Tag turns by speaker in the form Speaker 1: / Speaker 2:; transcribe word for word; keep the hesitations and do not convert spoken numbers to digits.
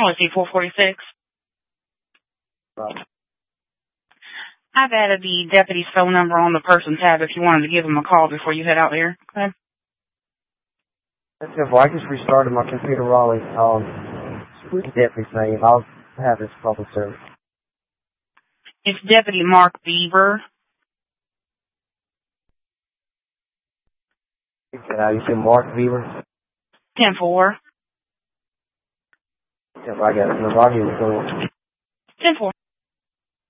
Speaker 1: Northeast four forty-six.
Speaker 2: Right.
Speaker 1: I've added the deputy's phone number on the person's tab if you wanted to give him a call before you head out there. Okay.
Speaker 2: That's simple. I just restarted my computer Raleigh. Um, what's the deputy's name? I'll have his public service.
Speaker 1: It's Deputy Mark Beaver.
Speaker 2: You said, uh, you said Mark Beaver?
Speaker 1: ten four.
Speaker 2: Yep, I got it. No, I'll give it to him.
Speaker 1: ten four.